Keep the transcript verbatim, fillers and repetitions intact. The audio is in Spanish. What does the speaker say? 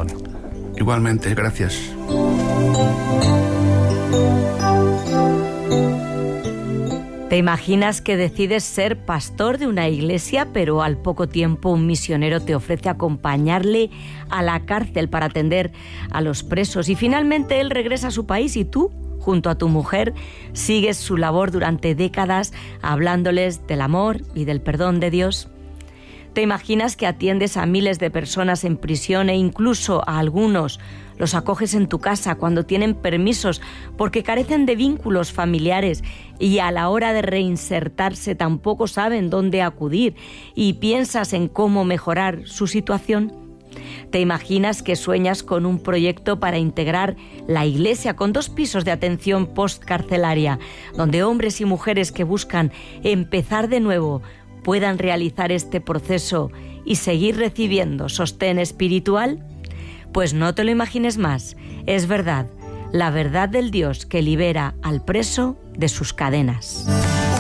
Antonio. Igualmente, gracias. ¿Te imaginas que decides ser pastor de una iglesia, pero al poco tiempo un misionero te ofrece acompañarle a la cárcel para atender a los presos y finalmente él regresa a su país y tú, junto a tu mujer, sigues su labor durante décadas hablándoles del amor y del perdón de Dios? ¿Te imaginas que atiendes a miles de personas en prisión e incluso a algunos los acoges en tu casa cuando tienen permisos porque carecen de vínculos familiares y a la hora de reinsertarse tampoco saben dónde acudir y piensas en cómo mejorar su situación? ¿Te imaginas que sueñas con un proyecto para integrar la iglesia con dos pisos de atención postcarcelaria, donde hombres y mujeres que buscan empezar de nuevo puedan realizar este proceso y seguir recibiendo sostén espiritual? Pues no te lo imagines más, es verdad, la verdad del Dios que libera al preso de sus cadenas.